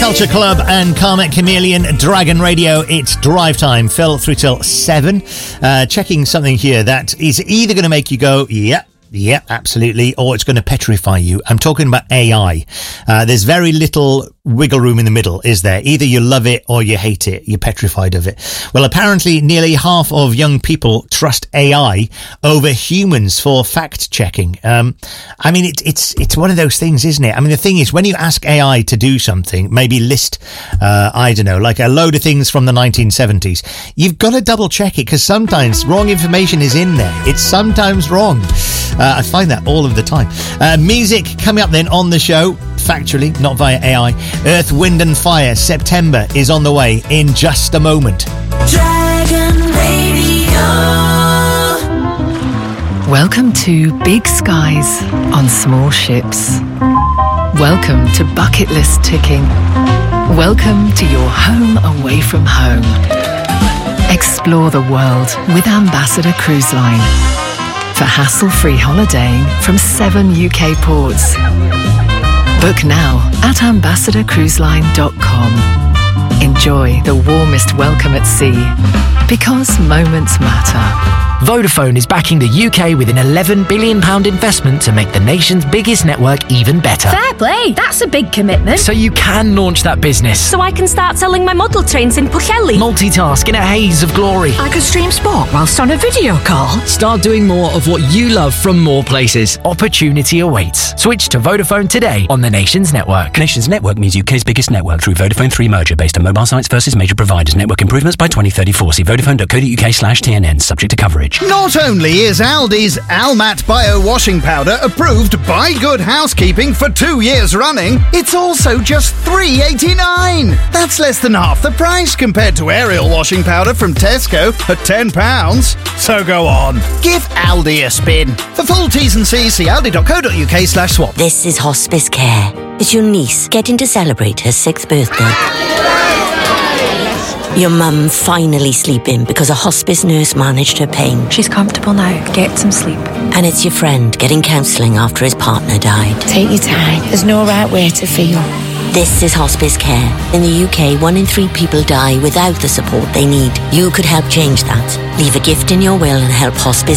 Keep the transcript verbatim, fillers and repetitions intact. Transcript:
Culture Club and Carmet Chameleon, Dragon Radio. It's drive time. Phil through till seven. Uh, checking something here that is either going to make you go, yeah, yeah, absolutely, or it's going to petrify you. I'm talking about A I. Uh, there's very little wiggle room in the middle, is there? Either you love it or you hate it. You're petrified of it. Well, apparently nearly half of young people trust A I over humans for fact checking. Um, I mean, it, it's it's one of those things, isn't it? I mean, the thing is, when you ask A I to do something, maybe list, uh, I don't know, like a load of things from the nineteen seventies, you've got to double check it because sometimes wrong information is in there. It's sometimes wrong. Uh, I find that all of the time. Uh, music coming up then on the show, factually, not via A I. Earth, Wind and Fire, September is on the way in just a moment. Dragon Radio. Welcome to big skies on small ships. Welcome to bucket list ticking. Welcome to your home away from home. Explore the world with Ambassador Cruise Line. For hassle-free holidaying from seven U K ports. Book now at ambassador cruise line dot com. Enjoy the warmest welcome at sea, because moments matter. Vodafone is backing the U K with an eleven billion pounds investment to make the nation's biggest network even better. Fair play, that's a big commitment. So you can launch that business. So I can start selling my model trains in Pwllheli. Multitask in a haze of glory. I could stream sport whilst on a video call. Start doing more of what you love from more places. Opportunity awaits. Switch to Vodafone today on the Nations Network. Nations Network means U K's biggest network through Vodafone three merger based on mobile sites versus major providers. Network improvements by twenty thirty-four. See vodafone dot co dot uk slash T N N. Subject to coverage. Not only is Aldi's Almat Bio Washing Powder approved by Good Housekeeping for two years running, it's also just three pounds eighty-nine. That's less than half the price compared to Ariel Washing Powder from Tesco at ten pounds. So go on, give Aldi a spin. For full T's and C's, see aldi dot co dot uk slash swap. This is Hospice Care. Is your niece getting to celebrate her sixth birthday? Your mum finally sleeping because a hospice nurse managed her pain. She's comfortable now. Get some sleep. And it's your friend getting counselling after his partner died. Take your time. There's no right way to feel. This is Hospice Care. In the U K, one in three people die without the support they need. You could help change that. Leave a gift in your will and help Hospice